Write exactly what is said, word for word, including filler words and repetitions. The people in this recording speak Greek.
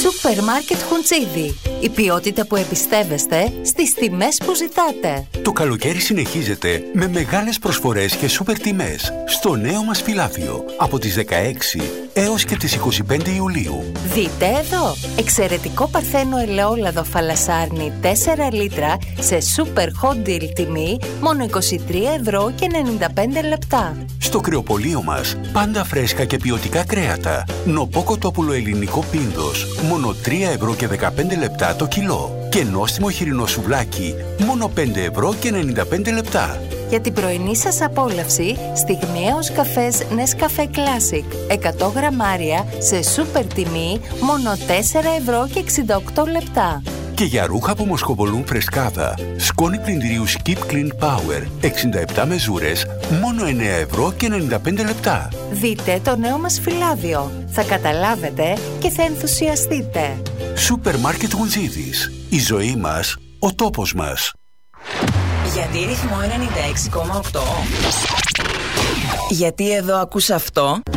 Σούπερ Μάρκετ Χουντσίδη. Η ποιότητα που εμπιστεύεστε στις τιμές που ζητάτε. Το καλοκαίρι συνεχίζεται με μεγάλες προσφορές και σούπερ τιμές στο νέο μας φυλάδιο από τις δεκαέξι έως και τις είκοσι πέντε Ιουλίου. Δείτε εδώ, εξαιρετικό παρθένο ελαιόλαδο φαλασάρνη τέσσερα λίτρα σε super hot deal τιμή μόνο είκοσι τρία ευρώ και ενενήντα πέντε λεπτά. Στο κρεοπωλείο μας πάντα φρέσκα και ποιοτικά κρέατα. Νοπό κοτόπουλο ελληνικό πίνδος μόνο τρία ευρώ και δεκαπέντε λεπτά το κιλό. Και νόστιμο χοιρινό σουβλάκι μόνο πέντε ευρώ και ενενήντα πέντε λεπτά. Για την πρωινή σας απόλαυση, στιγμιαίος καφές Nescafé Classic εκατό γραμμάρια σε σούπερ τιμή μόνο τέσσερα ευρώ και εξήντα οκτώ λεπτά. Και για ρούχα που μοσχοβολούν φρεσκάδα, σκόνη πλυντηρίου Skip Clean Power εξήντα επτά μεζούρες μόνο εννέα ευρώ και ενενήντα πέντε λεπτά. Δείτε το νέο μας φυλάδιο. Θα καταλάβετε και θα ενθουσιαστείτε. Σούπερ Μάρκετ Γουντζίδης. Η ζωή μας, ο τόπος μας. Γιατί ρυθμό ενενήντα έξι κόμμα οκτώ. Γιατί εδώ ακούς αυτό.